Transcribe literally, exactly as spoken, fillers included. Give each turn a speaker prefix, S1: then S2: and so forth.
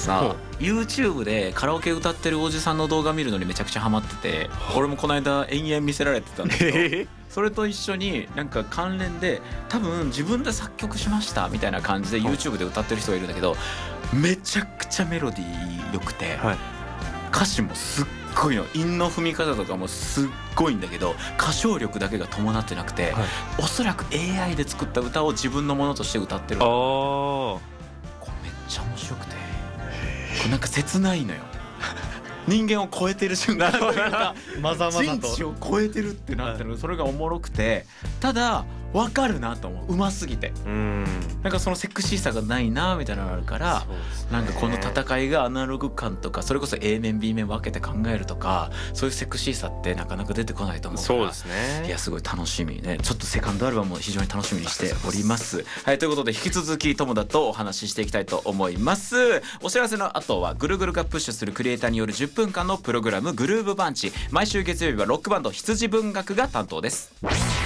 S1: さ YouTube でカラオケ歌ってるおじさんの動画見るのにめちゃくちゃハマってて、俺もこの間延々見せられてたんだけどそれと一緒になんか関連で多分自分で作曲しましたみたいな感じで YouTube で歌ってる人がいるんだけど、めちゃくちゃメロディー良くて、はい、歌詞もすっごいの、韻の踏み方とかもすっごいんだけど歌唱力だけが伴ってなくて、はい、おそらく エーアイ で作った歌を自分のものとして歌ってる。あこれめっちゃ面白くて、これなんか切ないのよ人間を超えてる瞬間というかまざまざと人知を超えてるってなってる、はい、それがおもろくて、ただ分かるなと思う、うますぎて、うんなんかそのセクシーさがないなみたいなのがあるから、ね、なんかこの戦いがアナログ感とかそれこそ A 面 B 面分けて考えるとか、そういうセクシーさってなかなか出てこないと思うから、そうですね、いやすごい楽しみね。ちょっとセカンドアルバムも非常に楽しみにしております。はい、ということで引き続き友田とお話ししていきたいと思います。お知らせの後はぐるぐるがプッシュするクリエイターによるじゅっぷんかんのプログラムグルーブバンチ、毎週月曜日はロックバンド羊文学が担当です。